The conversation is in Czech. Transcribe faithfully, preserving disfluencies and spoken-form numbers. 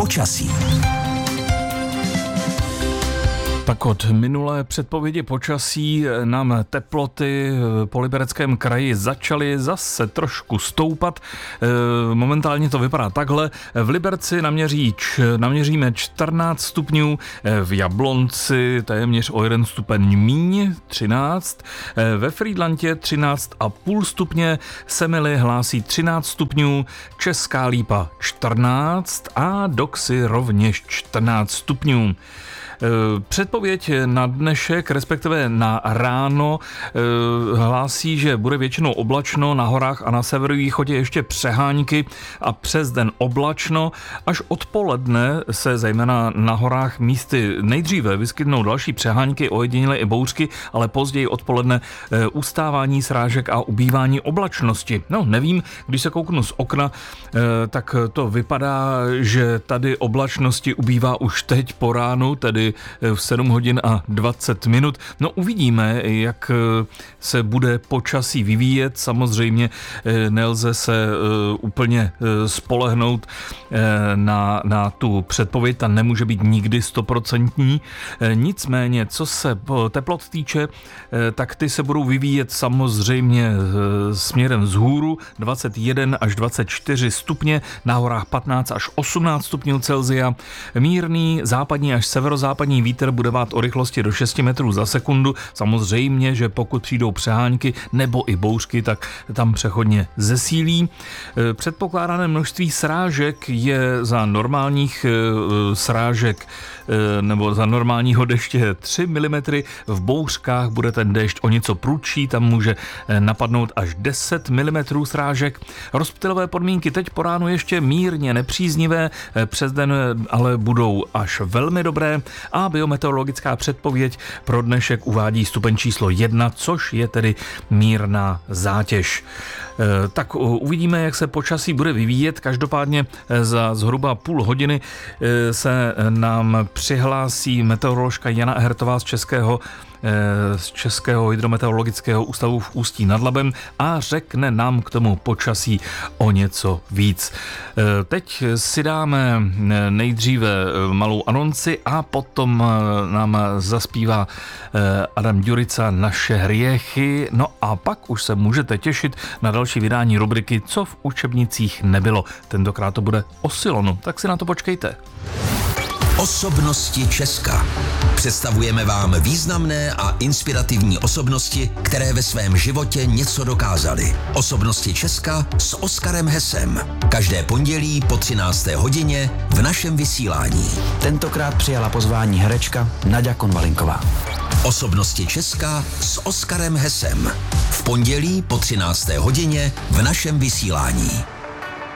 počasí. Tak od minulé předpovědi počasí nám teploty po Libereckém kraji začaly zase trošku stoupat. Momentálně to vypadá takhle. V Liberci naměří, naměříme čtrnáct stupňů, v Jablonci téměř o jeden stupeň míň, třináct, ve Frýdlantě třináct a půl stupně, Semily hlásí třináct stupňů, Česká Lípa čtrnáct a Doxy rovněž čtrnáct stupňů. Předpověď na dnešek, respektive na ráno, hlásí, že bude většinou oblačno, na horách a na severovýchodě ještě přehánky a přes den oblačno. Až odpoledne se zejména na horách místy nejdříve vyskytnou další přehánky, ojedinělé i bouřky, ale později odpoledne ustávání srážek a ubývání oblačnosti. No, nevím, když se kouknu z okna, tak to vypadá, že tady oblačnosti ubývá už teď po ránu, tedy v sedm hodin a dvacet minut. No uvidíme, jak se bude počasí vyvíjet. Samozřejmě nelze se úplně spolehnout na, na tu předpověď, ta nemůže být nikdy stoprocentní. Nicméně, co se teplot týče, tak ty se budou vyvíjet samozřejmě směrem vzhůru, dvacet jeden až dvacet čtyři stupně, na horách patnáct až osmnáct stupňů Celsia. Mírný západní až severozápadní vítr bude vát o rychlosti do šesti metrů za sekundu. Samozřejmě, že pokud přijdou přehánky nebo i bouřky, tak tam přechodně zesílí. Předpokládané množství srážek je za normálních srážek nebo za normálního deště tři milimetry. V bouřkách bude ten déšť o něco prudší, tam může napadnout až deset milimetrů srážek. Rozptylové podmínky teď po ránu ještě mírně nepříznivé, přes den ale budou až velmi dobré a biometeorologická předpověď pro dnešek uvádí stupeň číslo jedna, což je tedy mírná zátěž. Tak uvidíme, jak se počasí bude vyvíjet. Každopádně za zhruba půl hodiny se nám přihlásí meteoroložka Jana Ehertová z Českého z Českého hydrometeorologického ústavu v Ústí nad Labem a řekne nám k tomu počasí o něco víc. Teď si dáme nejdříve malou anonci a potom nám zaspívá Adam Ďurica Naše hriechy. No a pak už se můžete těšit na další vydání rubriky Co v učebnicích nebylo. Tentokrát to bude o Silonu, tak si na to počkejte. Osobnosti Česka. Představujeme vám významné a inspirativní osobnosti, které ve svém životě něco dokázaly. Osobnosti Česka s Oskarem Hesem. Každé pondělí po třinácté hodině v našem vysílání. Tentokrát přijala pozvání herečka Naďa Konvalinková. Osobnosti Česka s Oskarem Hesem. V pondělí po třinácté hodině v našem vysílání.